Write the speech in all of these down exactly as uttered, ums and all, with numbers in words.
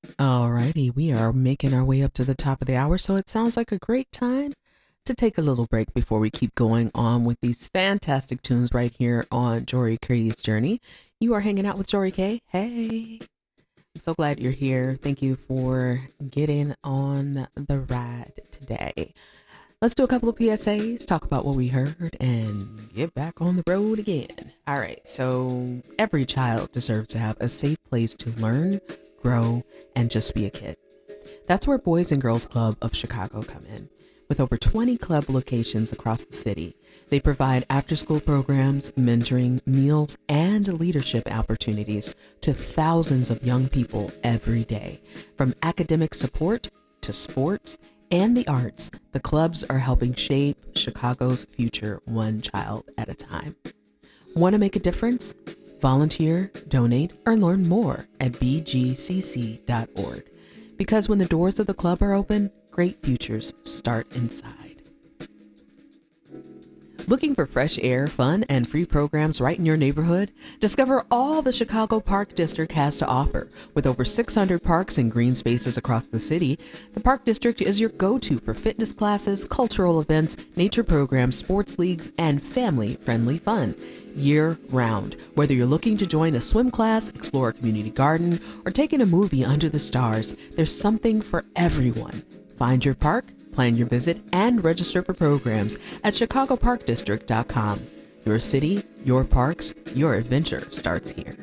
Alrighty, we are making our way up to the top of the hour, so it sounds like a great time to take a little break before we keep going on with these fantastic tunes right here on Jory K's Journey. You are hanging out with Jory K. Hey, I'm so glad you're here. Thank you for getting on the ride today. Let's do a couple of P S As, talk about what we heard, and get back on the road again. All right, so every child deserves to have a safe place to learn, grow, and just be a kid. That's where Boys and Girls Club of Chicago come in. With over twenty club locations across the city, they provide after-school programs, mentoring, meals, and leadership opportunities to thousands of young people every day. From academic support to sports and the arts, the clubs are helping shape Chicago's future one child at a time. Want to make a difference? Volunteer, donate, or learn more at b g c c dot org. Because when the doors of the club are open, great futures start inside. Looking for fresh air, fun, and free programs right in your neighborhood? Discover all the Chicago Park District has to offer. With over six hundred parks and green spaces across the city, the Park District is your go-to for fitness classes, cultural events, nature programs, sports leagues, and family-friendly fun year-round. Whether you're looking to join a swim class, explore a community garden, or take in a movie under the stars, there's something for everyone. Find your park, plan your visit, and register for programs at chicago park district dot com. Your city, your parks, your adventure starts here.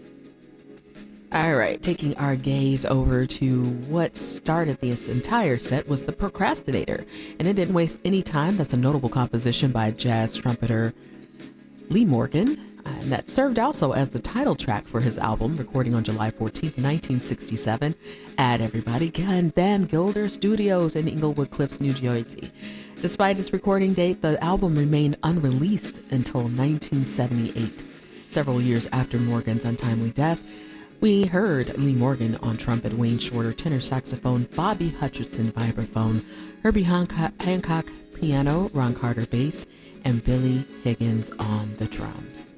All right, taking our gaze over to what started this entire set was The Procrastinator, and it didn't waste any time. That's a notable composition by jazz trumpeter Lee Morgan, and that served also as the title track for his album, recording on July fourteenth, nineteen sixty-seven at Everybody Can Van Gilder Studios in Englewood Cliffs, New Jersey. Despite its recording date, the album remained unreleased until nineteen seventy-eight. Several years after Morgan's untimely death, we heard Lee Morgan on trumpet, Wayne Shorter tenor saxophone, Bobby Hutcherson vibraphone, Herbie Hancock, Hancock piano, Ron Carter bass, and Billy Higgins on the drums.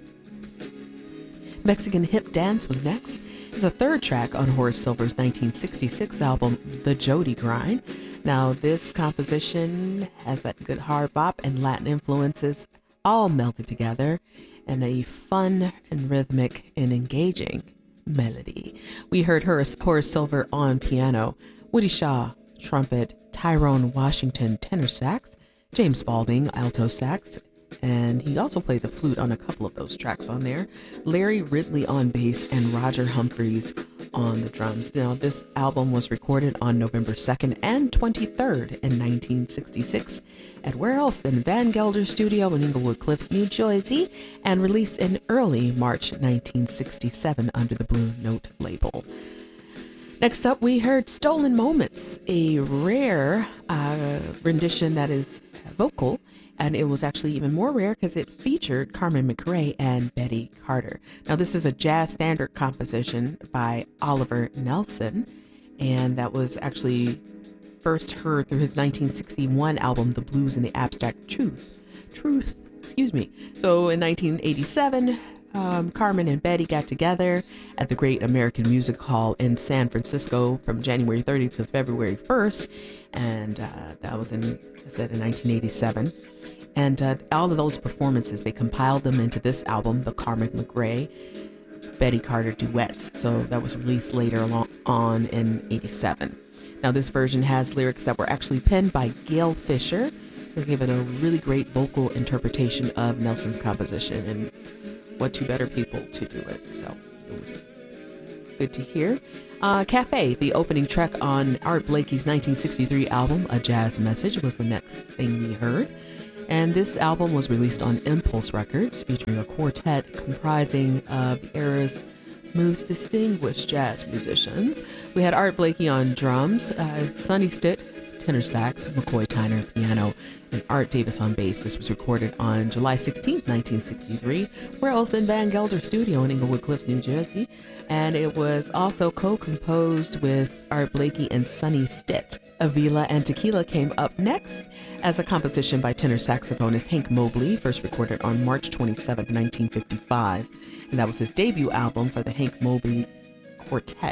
Mexican Hip Dance was next. It's the third track on Horace Silver's nineteen sixty-six album, The Jody Grind. Now, this composition has that good hard bop and Latin influences all melted together in a fun and rhythmic and engaging melody. We heard Horace, Horace Silver on piano, Woody Shaw, trumpet, Tyrone Washington, tenor sax, James Spalding, alto sax, and he also played the flute on a couple of those tracks on there, Larry Ridley on bass, and Roger Humphreys on the drums. Now, this album was recorded on November second and twenty-third in nineteen sixty-six at where else than Van Gelder Studio in Englewood Cliffs, New Jersey, and released in early March nineteen sixty-seven under the Blue Note label. Next up, we heard Stolen Moments, a rare uh, rendition that is vocal, and it was actually even more rare because it featured Carmen McRae and Betty Carter. Now, this is a jazz standard composition by Oliver Nelson, and that was actually first heard through his nineteen sixty-one album, The Blues and the Abstract Truth. Truth, excuse me. So in nineteen eighty-seven, Um, Carmen and Betty got together at the Great American Music Hall in San Francisco from January thirtieth to February first, and uh, that was in, I said, in nineteen eighty-seven. And uh, all of those performances, they compiled them into this album, the Carmen McRae, Betty Carter duets. So that was released later along on in eighty-seven. Now, this version has lyrics that were actually penned by Gail Fisher, so give it a really great vocal interpretation of Nelson's composition, and what two better people to do it. So it was good to hear. Uh, Cafe, the opening track on Art Blakey's nineteen sixty-three album, A Jazz Message, was the next thing we heard. And this album was released on Impulse Records, featuring a quartet comprising of the era's most distinguished jazz musicians. We had Art Blakey on drums, uh, Sonny Stitt, tenor sax, McCoy Tyner piano, and Art Davis on bass. This was recorded on July sixteenth, nineteen sixty-three, where else in Van Gelder Studio in Englewood Cliffs, New Jersey. And it was also co-composed with Art Blakey and Sonny Stitt. Avila and Tequila came up next as a composition by tenor saxophonist Hank Mobley, first recorded on March twenty-seventh, nineteen fifty-five. And that was his debut album for the Hank Mobley Quartet.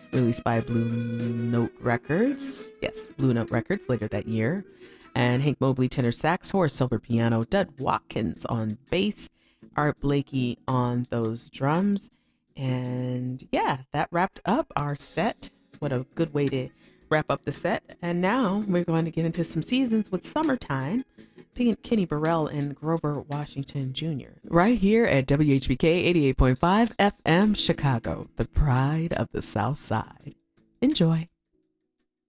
released by Blue Note Records. Yes, Blue Note Records later that year. And Hank Mobley tenor sax, Horace Silver piano, Dud Watkins on bass, Art Blakey on those drums. And yeah, that wrapped up our set. What a good way to wrap up the set. And now we're going to get into some seasons with Summertime, Kenny Burrell and Grover Washington Junior Right here at W H B K eighty-eight point five F M Chicago, the pride of the South Side. Enjoy.